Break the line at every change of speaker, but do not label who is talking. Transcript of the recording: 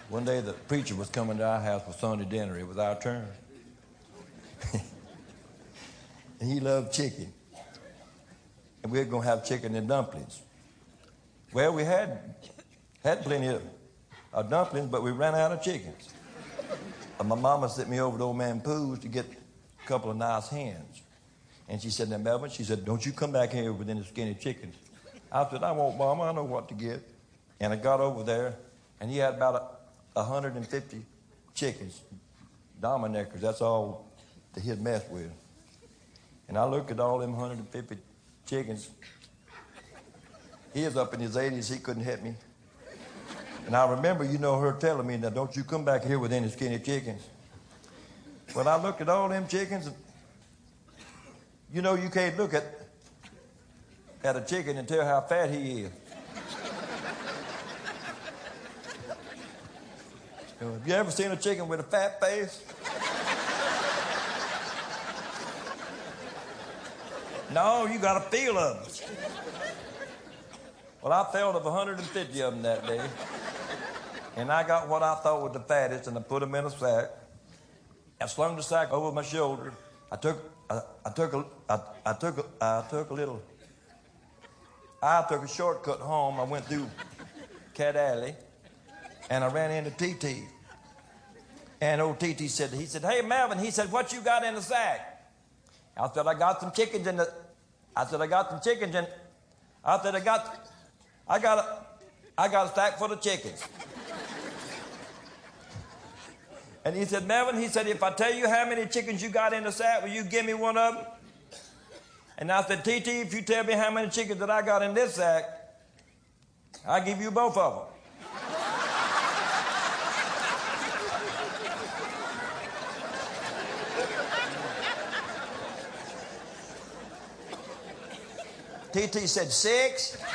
One day the preacher was coming to our house for Sunday dinner. It was our turn. And he loved chicken. And we were going to have chicken and dumplings. Well, we had plenty of dumplings, but we ran out of chickens. And my mama sent me over to old man Pooh's to get a couple of nice hens. And she said, now, Melvin, she said, don't you come back here with any skinny chickens. I said, I won't, Mama. I know what to get. And I got over there, and he had about 150 chickens, Dominickers. That's all that he'd mess with. And I looked at all them 150 chickens. He was up in his 80s. He couldn't hit me. And I remember, her telling me, now, don't you come back here with any skinny chickens. Well, I looked at all them chickens, and you can't look at a chicken and tell how fat he is. Have you ever seen a chicken with a fat face? No, you got a feel of it. Well, I felt of 150 of them that day. And I got what I thought was the fattest, and I put them in a sack. I slung the sack over my shoulder. I took a shortcut home. I went through Cat Alley, and I ran into T.T. And old T.T. said, hey, Melvin, he said, what you got in the sack? I said, I got some chickens in the... I got a sack full of chickens. And he said, Melvin, he said, if I tell you how many chickens you got in the sack, will you give me one of them? And I said, T.T., if you tell me how many chickens that I got in this sack, I'll give you both of them. T.T. said, 6.